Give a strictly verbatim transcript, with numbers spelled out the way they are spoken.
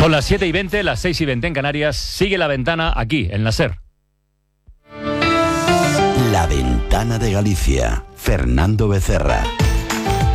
Son las siete y veinte, las seis y veinte en Canarias. Sigue La Ventana aquí, en la SER. La Ventana de Galicia. Fernando Becerra.